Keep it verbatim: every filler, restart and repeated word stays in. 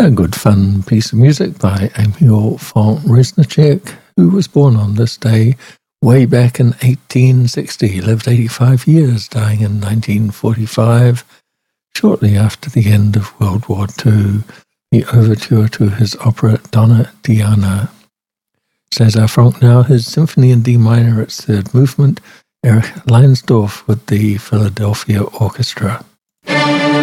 A good fun piece of music by Emil von Reznicek, who was born on this day way back in eighteen sixty. He lived eighty-five years, dying in nineteen forty-five, shortly after the end of World War Two. The overture to his opera Donna Diana. César Franck now, his Symphony in D minor, its third movement, Erich Leinsdorf with the Philadelphia Orchestra.